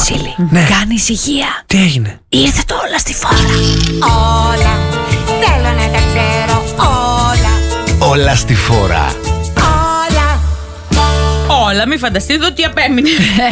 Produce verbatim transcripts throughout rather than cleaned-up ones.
Βασίλη, Ναι. κάνει ησυχία. Τι έγινε? Ήρθε το όλα στη φόρα. Όλα, θέλω να τα ξέρω όλα. Όλα στη φόρα. Όλα. Όλα, μην φανταστείτε ότι απέμεινε.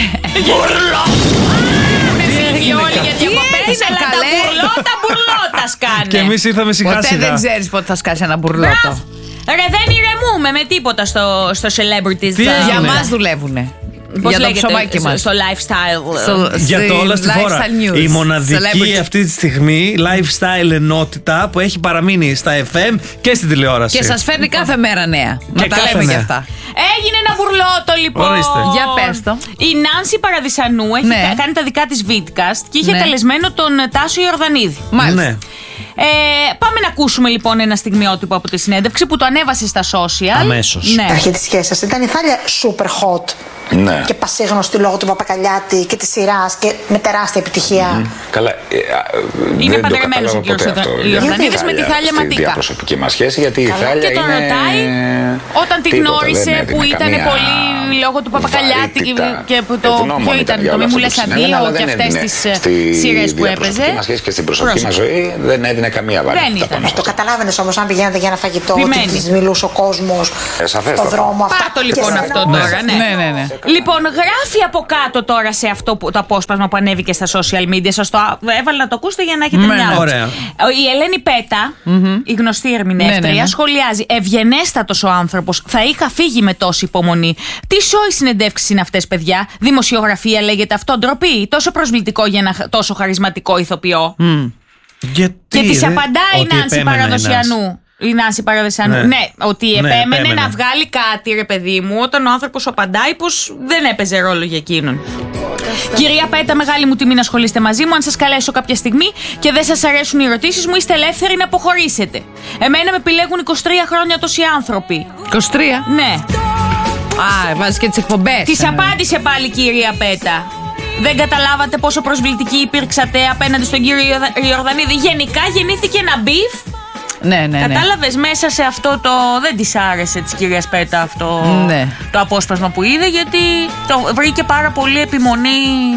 Φύγει όλοι για διακοπές, αλλά τα καλέ. μπουρλότα μπουρλότα σκάνε. Και εμείς ήρθαμε σιγά Ποτέ σιγά. δεν ξέρεις πότε θα σκάσει ένα μπουρλότο. Μπράβο. Ρε, δεν ηρεμούμε με τίποτα στο, στο celebrities. Τι uh, έγινε? Για μας δουλεύουνε. πώς Για το λέγεται, ψωμάκι μας. στο lifestyle. Στο- Για το όλα στη φόρα. lifestyle news. Η μοναδική Celebrity. αυτή τη στιγμή lifestyle ενότητα που έχει παραμείνει στα εφ εμ και στην τηλεόραση. Και σας φέρνει κάθε μέρα νέα. Να τα κάθε λέμε μέρα. γι' αυτά. Έγινε ένα μπουρλότο λοιπόν. Ορίστε. Για πες το. Η Νάνση Παραδισανού έχει Ναι. κα- κάνει τα δικά της vidcast και είχε Ναι. καλεσμένο τον Τάσο Ιορδανίδη. Μάλιστα. Ναι. Ε, πάμε να ακούσουμε λοιπόν ένα στιγμιότυπο από τη συνέντευξη που το ανέβασε στα social. Αμέσως. Ναι. Η αρχή της σχέσης σας ήταν η Θάλια super hot Ναι. και πασίγνωστη λόγω του Παπακαλιάτη και της σειράς και με τεράστια επιτυχία. Καλά. ε, α, Είναι δεν το παντρεμένος ο κατάλαβα κύριος ποτέ Ιορδα- αυτό. Ιορδανίδης με τη Θάλια Στη Ματίκα. διαπροσωπική μας σχέση, γιατί η Θάλια Και τον είναι... ρωτάει όταν τη τίποτα, γνώρισε δεν που έδινε ήταν καμία πολύ λόγω του Παπακαλιάτη και, βαρύτητα. και που το. Ευγνώμων Ποιο ήταν για το όλα Μη μου αυτά λες που συνέβαινε, αντίο αλλά και δεν αυτές έδινε τις στη σειρές που έπαιζε. διαπροσωπική μας σχέση και στην προσωπική μας Πρόσεχε. ζωή δεν έδινε καμία Δεν βαρύτητα ήταν. πάνω Ε, σε το αυτό. καταλάβαινες όμως αν πηγαίνετε για ένα φαγητό ότι Επιμένει. της μιλούσε ο κόσμος Ε, σαφέστατα. στον δρόμο. αυτά. Πάρ' το Και λοιπόν σε αυτό ένα- τώρα, ναι. Ναι, ναι, ναι. Λοιπόν, γράφει από κάτω τώρα σε αυτό που, το απόσπασμα που ανέβηκε στα social media. Σας το α- έβαλα να το ακούσετε για να έχετε Ναι, μια άποψη. ωραία. Η Ελένη Πέτα, η γνωστή ερμηνεύτρια, Ναι, ναι, ναι. σχολιάζει: ευγενέστατος ο άνθρωπος. Θα είχα φύγει με τόση υπομονή. Τι σόι συνεντεύξεις είναι αυτές, παιδιά? Δημοσιογραφία λέγεται αυτό? Ντροπή. Τόσο προσβλητικό για ένα χ- τόσο χαρισματικό ηθοποιό. Γιατί, Και τη ρε, απαντάει η ότι Νάνση επέμενε η Παραδοσιανού. Η Νάνση Παραδοσιανού. Ναι. Ναι. ότι Ναι, επέμενε, επέμενε. να βγάλει κάτι, ρε παιδί μου, όταν ο άνθρωπος σου απαντάει πως δεν έπαιζε ρόλο για εκείνον. Κυρία Πέτα, μεγάλη μου τιμή να ασχολείστε μαζί μου. Αν σας καλέσω κάποια στιγμή και δεν σας αρέσουν οι ερωτήσεις μου, είστε ελεύθεροι να αποχωρήσετε. Εμένα με επιλέγουν είκοσι τρία χρόνια τόσοι άνθρωποι. είκοσι τρία. Ναι. Α, βάζεις και τις εκπομπές. Της ε, ναι. απάντησε πάλι η κυρία Πέτα. Δεν καταλάβατε πόσο προσβλητικοί υπήρξατε απέναντι στον κύριο Ιορδα- Ιορδανίδη? Γενικά γεννήθηκε ένα μπιφ. Ναι, ναι, ναι. Κατάλαβες μέσα σε αυτό το. Δεν της άρεσε της κυρίας Πέτα αυτό Ναι. το απόσπασμα που είδε, γιατί το βρήκε πάρα πολύ επιμονή.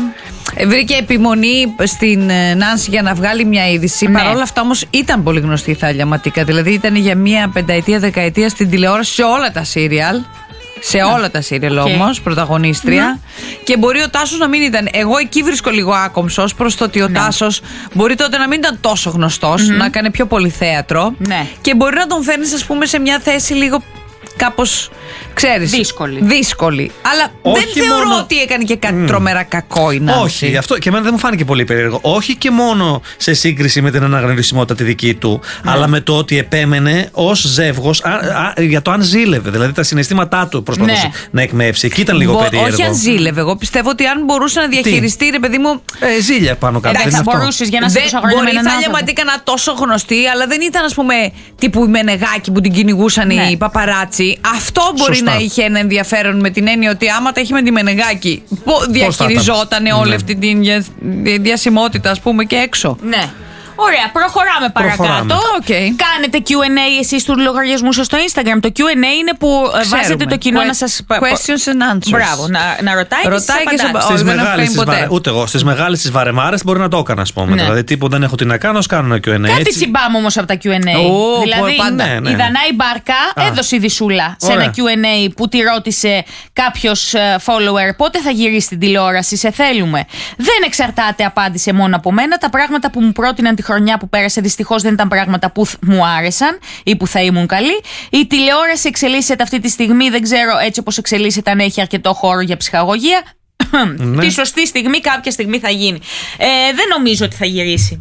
Ε, Βρήκε επιμονή στην ε, Νάνση για να βγάλει μια είδηση. Ναι. Παρ' όλα αυτά όμως ήταν πολύ γνωστή η Θάλια Ματίκα. Δηλαδή ήταν για μια πενταετία, δεκαετία στην τηλεόραση σε όλα τα σύριαλ. Σε όλα τα σύριαλ Και- όμως, πρωταγωνίστρια. Και μπορεί ο Τάσος να μην ήταν. Εγώ εκεί βρίσκω λίγο άκομψος προς το ότι ο Ναι. Τάσος μπορεί τότε να μην ήταν τόσο γνωστός, να έκανε πιο πολύ θέατρο. Ναι. Και μπορεί να τον φέρνεις, ας πούμε, σε μια θέση λίγο κάπως, ξέρεις, Δύσκολη. δύσκολη. Αλλά Όχι δεν θεωρώ μόνο- ότι έκανε και κάτι τρομερά κακό η Νάνση. Όχι, αυτό και εμένα δεν μου φάνηκε πολύ περίεργο. Όχι και μόνο σε σύγκριση με την αναγνωρισιμότητα τη δική του, Ναι. αλλά με το ότι επέμενε ως ζεύγος α, α, για το αν ζήλευε. Δηλαδή τα συναισθήματά του προσπαθούσε Ναι. να εκμεύσει. Εκεί ήταν λίγο Μπο- περίεργο. Όχι αν ζήλευε. Εγώ πιστεύω ότι αν μπορούσε να διαχειριστεί, ρε παιδί μου. Ε, ζήλια πάνω κάτω. Δεν δεν θα είναι αυτό. μπορούσες για να σε Δεν τόσα χρόνια με μπορεί η έναν Θάλια άνθρωπο. Ματίκα να τόσο γνωστή, αλλά δεν ήταν, ας πούμε, τύπου η Μενεγάκη που την κυνηγούσαν Ναι. οι παπαράτσι. Αυτό μπορεί Σωστά. να είχε ένα ενδιαφέρον με την έννοια ότι άμα τα έχει με τη Μενεγάκη, πώς διαχειριζόταν όλη Ναι. αυτή τη δια- διασημότητα, ας πούμε, και έξω. Ναι. Ωραία, προχωράμε παρακάτω. Προχωράμε. Οκ. Κάνετε κιου εντ έι εσείς του λογαριασμού σας στο Instagram. Το κιου εντ έι είναι που ε, Ξέρουμε. βάζετε το κοινό Que- να σας. questions and answers. Μπράβο, να, να ρωτάει, Ρωτάει και και σε- σας απαντάει. Στις Όχι, δεν μεγάλες έχω τις κάνει ποτέ. βαρε... Ούτε εγώ. Στις μεγάλες τις βαρεμάρες μπορεί να το έκανα, ας πούμε. Ναι. Δηλαδή, τύπου δεν έχω τι να κάνω, ας κάνω ένα κιου εντ έι. Κάτι έτσι. τσιμπάμε όμως από τα κιου εντ έι. Ω, δηλαδή, πάντα. Ναι, ναι. η Δανάη Μπάρκα Α. έδωσε ειδισούλα σε Ωραία. ένα κιου εντ έι που τη ρώτησε κάποιος ε, follower πότε θα γυρίσει στην τηλεόραση, σε θέλουμε. Δεν εξαρτάται, απάντησε, μόνο από μένα. Τα πράγματα που μου πρότειναν τη χρονιά που πέρασε δυστυχώς δεν ήταν πράγματα που θ- μου άρεσαν ή που θα ήμουν καλή. Η τηλεόραση εξελίσσεται αυτή τη στιγμή, δεν ξέρω έτσι όπως εξελίσσεται αν έχει αρκετό χώρο για ψυχαγωγία. Ναι. Τη σωστή στιγμή, κάποια στιγμή θα γίνει. Ε, δεν νομίζω ότι θα γυρίσει.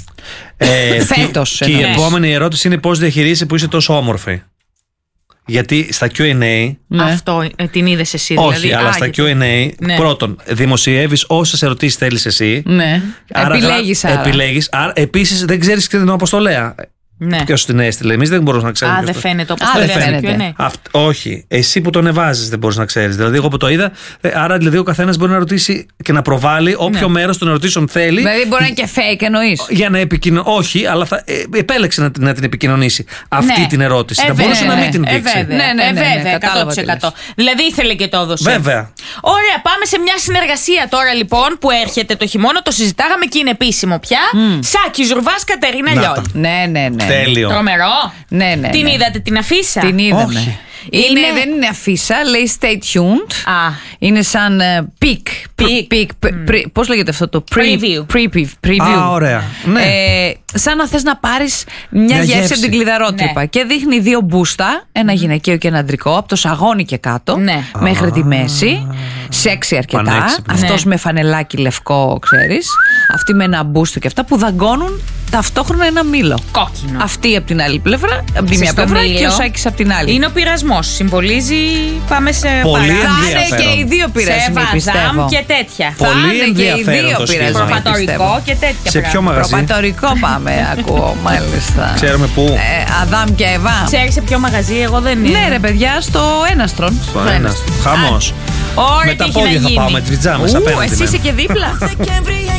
Ε, Φέτος, Και, και η εννοείς. επόμενη ερώτηση είναι πώς διαχειρίζεσαι που είσαι τόσο όμορφη. Γιατί στα κιου εντ έι. Ναι. Αυτό ε, την είδε εσύ, Όχι, δηλαδή. αλλά Α, στα γιατί- κιου εντ έι, Ναι. πρώτον, δημοσιεύεις όσες ερωτήσεις θέλεις εσύ. Ναι. Επιλέγεις άρα. Επιλέγεις. Άρα, επίσης, δεν ξέρεις και την αποστολέα. Ναι. Ποιος την έστειλε. Εμείς δεν μπορούμε να ξέρουμε. Α, ποιος δεν το- φαίνεται όπως Α, το δεν λέει στο φαίνεται. κιου εντ έι. Αυτ, όχι. Εσύ που τον εβάζεις δεν μπορείς να ξέρεις. Δηλαδή, εγώ που το είδα. ε, Άρα, δηλαδή, ο καθένας μπορεί να ρωτήσει και να προβάλλει όποιο Ναι. μέρος των ερωτήσεων θέλει. Δηλαδή μπορεί να είναι και fake, εννοείς. Για να επικοινωνήσει. Όχι, αλλά θα, ε, επέλεξε να, την- να την επικοινωνήσει αυτή Ναι. την ερώτηση. Ε, θα μπορούσε βέβαια, να μην την ε, δείξει. βέβαια, Ναι, ναι, ε, ναι, ναι, βέβαια, κατάλαβα τι εκατό τοις εκατό. λες. Δηλαδή ήθελε και το έδωσε. Βέβαια. Ωραία, πάμε σε μια συνεργασία τώρα λοιπόν που έρχεται το χειμώνα. Το συζητάγαμε και είναι επίσημο πια. Mm. Σάκη Ζουρβάς, Κατερίνα Να Λιόλ. τα. Ναι, ναι, ναι. Τέλειο. Τρομερό. Ναι, ναι, Την ναι. είδατε την αφίσα? Την είδαμε. Όχι. Είναι, Είναι- δεν είναι αφίσα, λέει stay tuned. Α. Είναι σαν ε, peak. Peak. peak π- πρι- πώς λέγεται αυτό το pre- Preview. preview. preview. Α, ωραία. Ναι. Ε, σαν να θες να πάρεις μια, Μια γεύση, γεύση. από την κλειδαρότρυπα. Ναι. Και δείχνει δύο μπούστα, ένα γυναικείο και ένα αντρικό, από το σαγόνι και κάτω, Ναι. μέχρι τη μέση. Σεξι αρκετά. Πανέξυπνο. Αυτός Ναι. με φανελάκι λευκό, ξέρεις. Αυτή με ένα μπούστο και αυτά που δαγκώνουν ταυτόχρονα ένα μήλο. Κόκκινο. Αυτή από την άλλη πλευρά, από τη Εσύ μία στο πλευρά μήλο. και ο Σάκης από την άλλη. Είναι ο πειρασμός. Συμβολίζει. Πάμε σε Πολύ παρά- Θα είναι ενδιαφέρον. και οι δύο σε πειρασμοί, βαζάμ πιστεύω. και τέτοια. Θα Πολύ είναι και οι ενδιαφέρον δύο το πειρασμοί, σχήμα. Προπατορικό πιστεύω. και τέτοια. Σε ποιο πράγματα. μαγαζί? Προπατορικό πάμε, ακούω, μάλιστα. Ξέρουμε πού. Ε, Αδάμ και Εβά. Ξέρεις σε ποιο μαγαζί? Εγώ δεν είναι. Ναι, ρε παιδιά, στο Έναστρον. Στο ένα. Χαμός. Ωραία, Με τι τα έχει να πόδια θα γίνει. πάω με τις πιτζάμες Ου, απέναντι. εσύ μένω. είσαι και δίπλα.